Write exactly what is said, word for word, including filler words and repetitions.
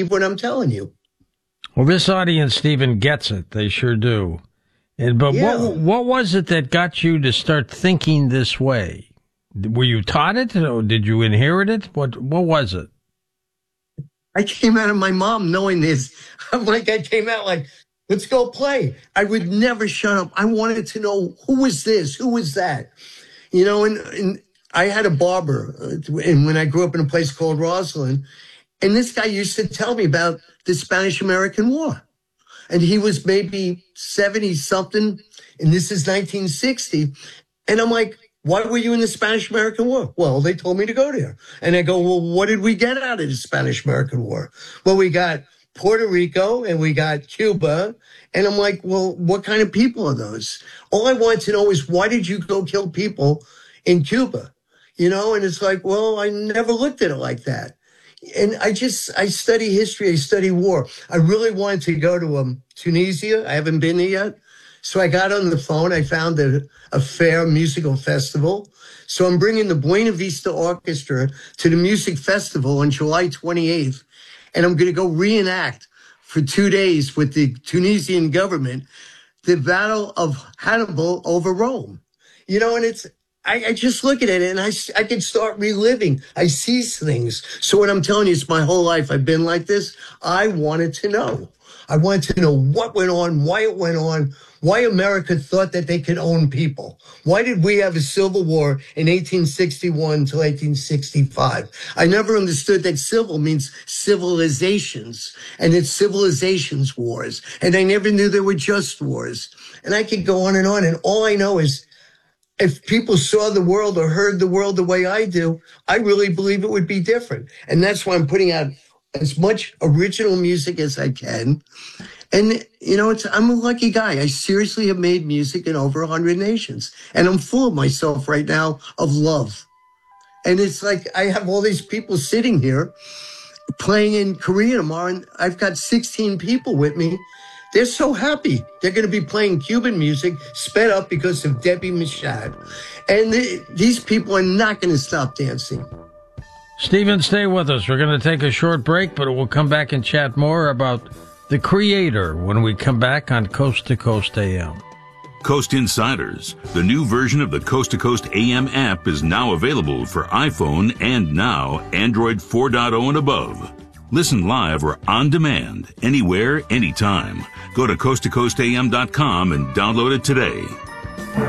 what I'm telling you. Well, this audience, Stephen, gets it. They sure do. And, but Yeah. what what was it that got you to start thinking this way? Were you taught it, or did you inherit it? What what was it? I came out of my mom knowing this. I'm like, I came out like, let's go play. I would never shut up. I wanted to know, who was this? Who was that? You know, and, and I had a barber, uh, and when I grew up in a place called Roslyn, and this guy used to tell me about the Spanish-American War. And he was maybe seventy-something, and this is nineteen sixty. And I'm like, why were you in the Spanish-American War? Well, they told me to go there. And I go, well, what did we get out of the Spanish-American War? Well, we got Puerto Rico and we got Cuba. And I'm like, well, what kind of people are those? All I wanted to know is, why did you go kill people in Cuba? You know, and it's like, well, I never looked at it like that. And I just, I study history, I study war. I really wanted to go to um, Tunisia. I haven't been there yet. So I got on the phone. I found a, a fair musical festival. So I'm bringing the Buena Vista Orchestra to the music festival on July twenty-eighth. And I'm going to go reenact for two days with the Tunisian government the Battle of Hannibal over Rome. You know, and it's, I, I just look at it and I, I can start reliving. I see things. So what I'm telling you is, my whole life I've been like this. I wanted to know. I wanted to know what went on, why it went on, why America thought that they could own people. Why did we have a civil war in eighteen sixty-one to eighteen sixty-five? I never understood that civil means civilizations, and it's civilizations wars. And I never knew there were just wars. And I could go on and on. And all I know is, if people saw the world or heard the world the way I do, I really believe it would be different. And that's why I'm putting out as much original music as I can. And, you know, it's, I'm a lucky guy. I seriously have made music in over one hundred nations. And I'm full of myself right now of love. And it's like, I have all these people sitting here playing in Korea tomorrow, and I've got sixteen people with me. They're so happy. They're going to be playing Cuban music, sped up because of Debbie Machad. And the, these people are not going to stop dancing. Stephen, stay with us. We're going to take a short break, but we'll come back and chat more about the Creator when we come back on Coast to Coast A M. Coast Insiders, the new version of the Coast to Coast A M app, is now available for iPhone and now Android four point oh and above. Listen live or on demand, anywhere, anytime. Go to coast to coast a m dot com and download it today.